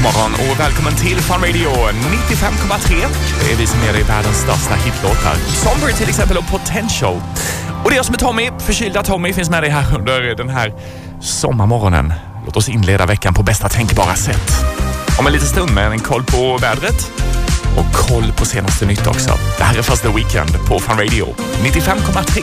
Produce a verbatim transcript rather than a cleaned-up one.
morgon och välkommen till Fun Radio nittiofem komma tre. Det är vi som ger dig världens största hitlåtar. Somber till exempel och Potential. Och det är jag som är Tommy. Förkylda Tommy finns med dig här under den här sommarmorgonen. Låt oss inleda veckan på bästa tänkbara sätt. Om en liten stund med en koll på vädret och koll på senaste nytt också. Det här är först The Weekend på Fun Radio nittiofem komma tre.